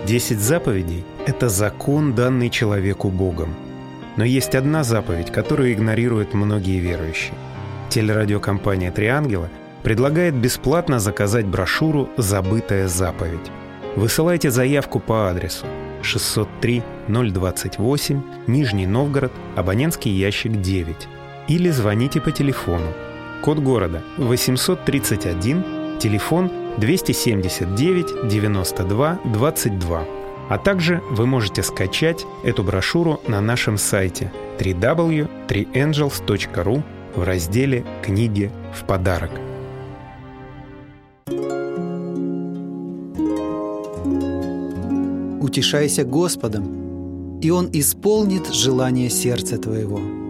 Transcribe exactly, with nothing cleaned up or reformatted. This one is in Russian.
Десять заповедей – это закон, данный человеку Богом. Но есть одна заповедь, которую игнорируют многие верующие. Телерадиокомпания «Три ангела» предлагает бесплатно заказать брошюру «Забытая заповедь». Высылайте заявку по адресу шестьсот три ноль двадцать восемь, Нижний Новгород, абонентский ящик девять. Или звоните по телефону. Код города восемьсот тридцать один, телефон двести семьдесят девять девяносто два двадцать два. А также вы можете скачать эту брошюру на нашем сайте дабл ю дабл ю дабл ю точка три энджелс точка ру в разделе «Книги в подарок». Утешайся Господом, и Он исполнит желание сердца твоего.